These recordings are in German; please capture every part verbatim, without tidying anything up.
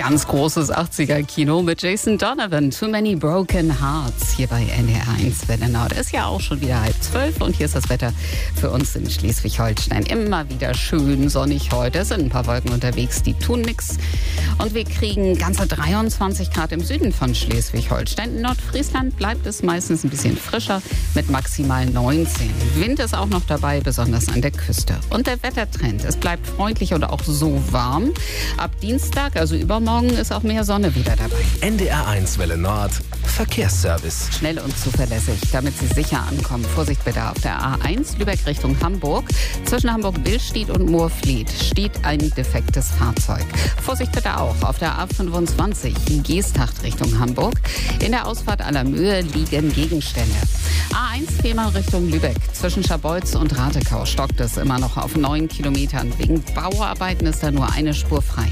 Ganz großes achtziger-Kino mit Jason Donovan, Too Many Broken Hearts, hier bei N D R eins Welle Nord. Ist ja auch schon wieder halb zwölf und hier ist das Wetter für uns in Schleswig-Holstein. Immer wieder schön sonnig heute, es sind ein paar Wolken unterwegs, die tun nichts. Und wir kriegen ganze dreiundzwanzig Grad im Süden von Schleswig-Holstein. In Nordfriesland bleibt es meistens ein bisschen frischer mit maximal neunzehn. Wind ist auch noch dabei, besonders an der Küste. Und der Wettertrend, es bleibt freundlich und auch so warm. Ab Dienstag, also übermorgen, Morgen ist auch mehr Sonne wieder dabei. N D R eins Welle Nord, Verkehrsservice. Schnell und zuverlässig, damit Sie sicher ankommen. Vorsicht bitte auf der A eins, Lübeck Richtung Hamburg. Zwischen Hamburg-Billstedt und Moorfleet steht ein defektes Fahrzeug. Vorsicht bitte auch auf der A fünfundzwanzig, Geesthacht Richtung Hamburg. In der Ausfahrt Allermöhe liegen Gegenstände. A eins Fehmarn Richtung Lübeck. Zwischen Scharbeutz und Ratekau stockt es immer noch auf neun Kilometern. Wegen Bauarbeiten ist da nur eine Spur frei.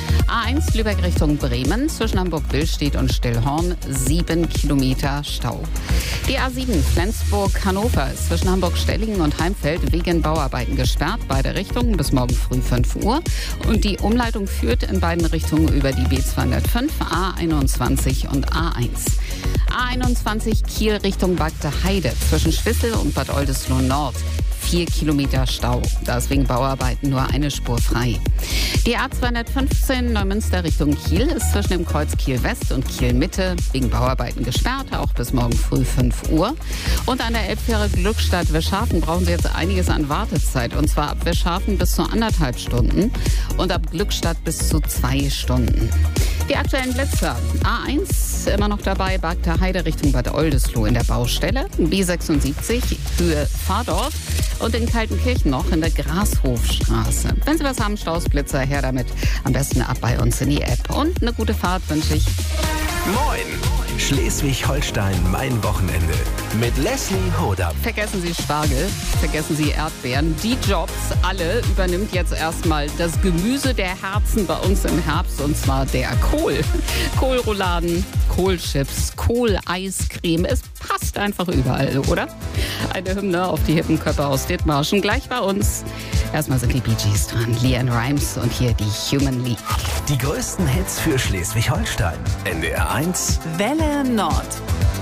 A eins Lübeck Richtung Bremen, zwischen Hamburg-Billstedt und Stillhorn, sieben Kilometer Stau. Die A sieben Flensburg-Hannover ist zwischen Hamburg-Stellingen und Heimfeld wegen Bauarbeiten gesperrt, beide Richtungen bis morgen früh fünf Uhr. Und die Umleitung führt in beiden Richtungen über die B zweihundertfünf, A einundzwanzig und A eins. A einundzwanzig Kiel Richtung Bagde Heide, zwischen Schwissel und Bad Oldesloe Nord. Vier Kilometer Stau. Da ist wegen Bauarbeiten nur eine Spur frei. Die A zweihundertfünfzehn Neumünster Richtung Kiel ist zwischen dem Kreuz Kiel West und Kiel Mitte wegen Bauarbeiten gesperrt, auch bis morgen früh fünf Uhr. Und an der Elbfähre Glückstadt-Wischhafen brauchen Sie jetzt einiges an Wartezeit. Und zwar ab Wischhafen bis zu anderthalb Stunden und ab Glückstadt bis zu zwei Stunden. Die aktuellen Blitzer. A eins immer noch dabei, Bagde Heide Richtung Bad Oldesloe in der Baustelle. B sechsundsiebzig Höhe Pfadorf. Und in Kaltenkirchen noch in der Grashofstraße. Wenn Sie was haben, Staus, Blitzer, her damit. Am besten ab bei uns in die App. Und eine gute Fahrt wünsche ich. Moin! Schleswig-Holstein, mein Wochenende. Mit Leslie Hodam. Vergessen Sie Spargel, vergessen Sie Erdbeeren. Die Jobs, alle, übernimmt jetzt erstmal das Gemüse der Herzen bei uns im Herbst. Und zwar der Kohl. Kohlrouladen, Kohlchips, Kohleiscreme. Es passt einfach überall, oder? Eine Hymne auf die hippen Köpfe aus Dithmarschen. Gleich bei uns. Erstmal sind die Bee Gees dran. LeAnn Rimes und hier die Human League. Die größten Hits für Schleswig-Holstein. N D R eins Welle Nord.